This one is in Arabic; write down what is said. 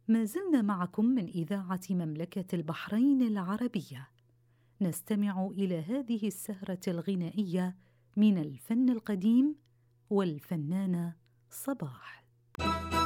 ما زلنا معكم من إذاعة مملكة البحرين العربية، نستمع إلى هذه السهرة الغنائية من الفن القديم والفنانة صباح.